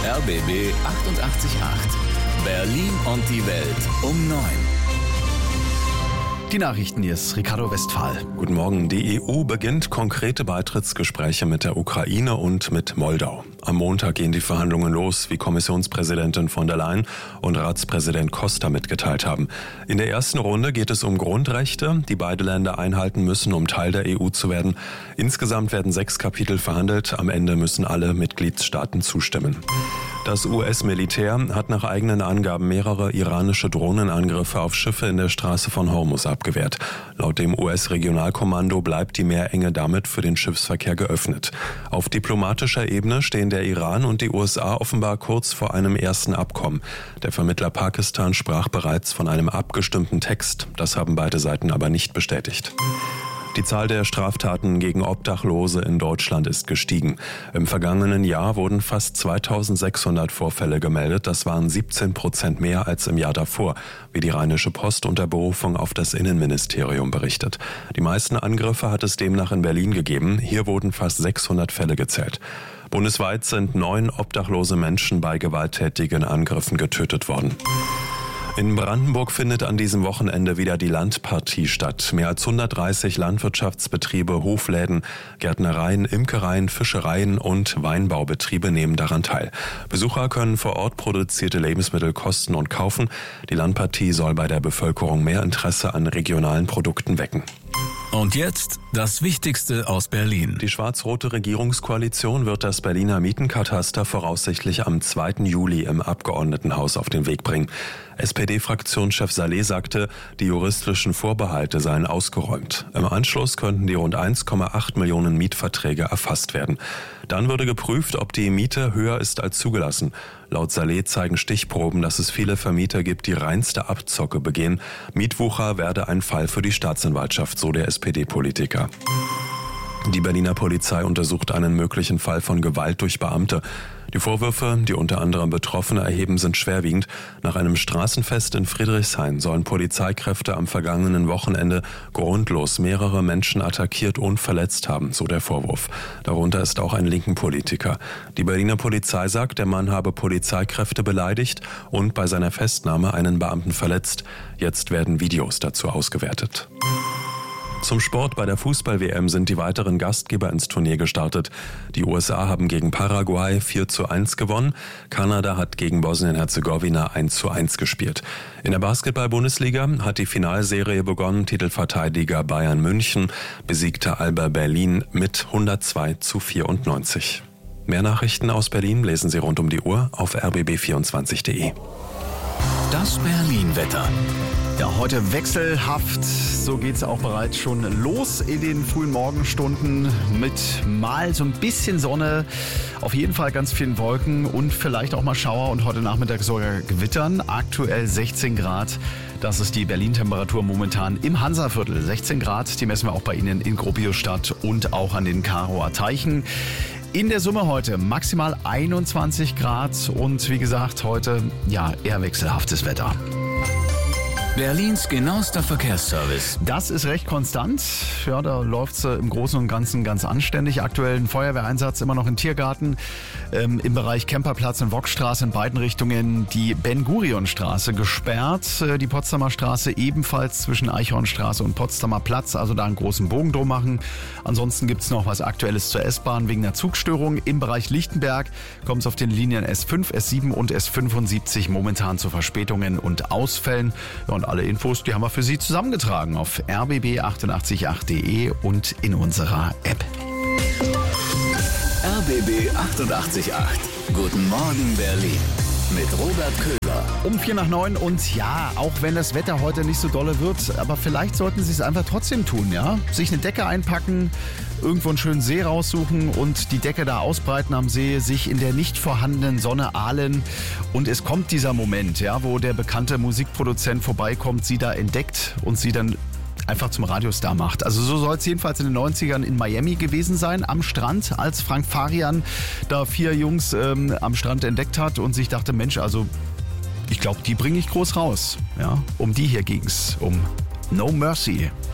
RBB 888. Berlin und die Welt um 9. Die Nachrichten, hier ist Ricardo Westphal. Guten Morgen. Die EU beginnt konkrete Beitrittsgespräche mit der Ukraine und mit Moldau. Am Montag gehen die Verhandlungen los, wie Kommissionspräsidentin von der Leyen und Ratspräsident Costa mitgeteilt haben. In der ersten Runde geht es um Grundrechte, die beide Länder einhalten müssen, um Teil der EU zu werden. Insgesamt werden 6 Kapitel verhandelt. Am Ende müssen alle Mitgliedstaaten zustimmen. Das US-Militär hat nach eigenen Angaben mehrere iranische Drohnenangriffe auf Schiffe in der Straße von Hormuz abgewehrt. Laut dem US-Regionalkommando bleibt die Meerenge damit für den Schiffsverkehr geöffnet. Auf diplomatischer Ebene stehen der Iran und die USA offenbar kurz vor einem ersten Abkommen. Der Vermittler Pakistan sprach bereits von einem abgestimmten Text. Das haben beide Seiten aber nicht bestätigt. Die Zahl der Straftaten gegen Obdachlose in Deutschland ist gestiegen. Im vergangenen Jahr wurden fast 2600 Vorfälle gemeldet. Das waren 17% mehr als im Jahr davor, wie die Rheinische Post unter Berufung auf das Innenministerium berichtet. Die meisten Angriffe hat es demnach in Berlin gegeben. Hier wurden fast 600 Fälle gezählt. Bundesweit sind 9 obdachlose Menschen bei gewalttätigen Angriffen getötet worden. In Brandenburg findet an diesem Wochenende wieder die Landpartie statt. Mehr als 130 Landwirtschaftsbetriebe, Hofläden, Gärtnereien, Imkereien, Fischereien und Weinbaubetriebe nehmen daran teil. Besucher können vor Ort produzierte Lebensmittel kosten und kaufen. Die Landpartie soll bei der Bevölkerung mehr Interesse an regionalen Produkten wecken. Und jetzt das Wichtigste aus Berlin. Die schwarz-rote Regierungskoalition wird das Berliner Mietenkataster voraussichtlich am 2. Juli im Abgeordnetenhaus auf den Weg bringen. SPD-Fraktionschef Saleh sagte, die juristischen Vorbehalte seien ausgeräumt. Im Anschluss könnten die rund 1,8 Millionen Mietverträge erfasst werden. Dann würde geprüft, ob die Miete höher ist als zugelassen. Laut Saleh zeigen Stichproben, dass es viele Vermieter gibt, die reinste Abzocke begehen. Mietwucher werde ein Fall für die Staatsanwaltschaft, so der SPD-Politiker. Die Berliner Polizei untersucht einen möglichen Fall von Gewalt durch Beamte. Die Vorwürfe, die unter anderem Betroffene erheben, sind schwerwiegend. Nach einem Straßenfest in Friedrichshain sollen Polizeikräfte am vergangenen Wochenende grundlos mehrere Menschen attackiert und verletzt haben, so der Vorwurf. Darunter ist auch ein linken Politiker. Die Berliner Polizei sagt, der Mann habe Polizeikräfte beleidigt und bei seiner Festnahme einen Beamten verletzt. Jetzt werden Videos dazu ausgewertet. Zum Sport: Bei der Fußball-WM sind die weiteren Gastgeber ins Turnier gestartet. Die USA haben gegen Paraguay 4:1 gewonnen. Kanada hat gegen Bosnien-Herzegowina 1:1 gespielt. In der Basketball-Bundesliga hat die Finalserie begonnen. Titelverteidiger Bayern München besiegte Alba Berlin mit 102:94. Mehr Nachrichten aus Berlin lesen Sie rund um die Uhr auf rbb24.de. Das Berlin-Wetter. Ja, heute wechselhaft, so geht's auch bereits schon los in den frühen Morgenstunden mit mal so ein bisschen Sonne, auf jeden Fall ganz vielen Wolken und vielleicht auch mal Schauer und heute Nachmittag sogar Gewittern. Aktuell 16 Grad, das ist die Berlin-Temperatur momentan im Hansaviertel. 16 Grad, die messen wir auch bei Ihnen in Gropiusstadt und auch an den Karower Teichen. In der Summe heute maximal 21 Grad und wie gesagt heute ja eher wechselhaftes Wetter. Berlins genauester Verkehrsservice. Das ist recht konstant. Ja, da läuft es im Großen und Ganzen ganz anständig. Aktuell ein Feuerwehreinsatz immer noch im Tiergarten. Im Bereich Kemperplatz und Wokstraße in beiden Richtungen die Ben-Gurion-Straße gesperrt. Die Potsdamer Straße ebenfalls zwischen Eichhornstraße und Potsdamer Platz. Also da einen großen Bogen drum machen. Ansonsten gibt es noch was Aktuelles zur S-Bahn wegen einer Zugstörung. Im Bereich Lichtenberg kommt es auf den Linien S5, S7 und S75 momentan zu Verspätungen und Ausfällen. Ja, und alle Infos, die haben wir für Sie zusammengetragen auf rbb888.de und in unserer App. RBB 888. Guten Morgen Berlin. Mit Robert Köhler. Um 8:45 und ja, auch wenn das Wetter heute nicht so dolle wird, aber vielleicht sollten Sie es einfach trotzdem tun, ja? Sich eine Decke einpacken, irgendwo einen schönen See raussuchen und die Decke da ausbreiten am See, sich in der nicht vorhandenen Sonne ahlen und es kommt dieser Moment, ja, wo der bekannte Musikproduzent vorbeikommt, Sie da entdeckt und Sie dann einfach zum Radiostar macht. Also so soll es jedenfalls in den 90ern in Miami gewesen sein, am Strand, als Frank Farian da 4 Jungs am Strand entdeckt hat und sich dachte, Mensch, also ich glaube, die bringe ich groß raus. Ja, um die hier ging's, um No Mercy.